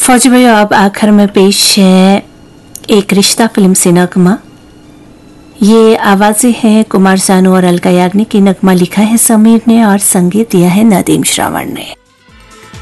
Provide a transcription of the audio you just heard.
फौजी भाई, अब आखिर में पेश है एक रिश्ता फिल्म से नगमा। ये आवाजें हैं कुमार सानू और अलका याग्निक की। नगमा लिखा है समीर ने और संगीत दिया है नदीम श्रावण ने।